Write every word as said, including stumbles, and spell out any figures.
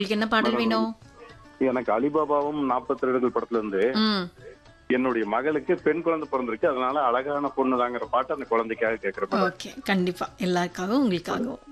உங்களுக்கு என்ன பாடல் மேடம் வேணும்? எனக்கு அலிபாபாவும் நாற்பத்தி ஏழுகள் படத்துல இருந்து ம். என்னுடைய மகளுக்கு பெண் குழந்தை பிறந்திருக்கு, அதனால அழகான பொண்ணுதாங்கிற பாட்டு அந்த குழந்தைக்காக கேட்கிறேன் மேடம். ஓகே. கண்டிப்பா. எல்லாருக்காகவும், உங்களுக்காகவும்.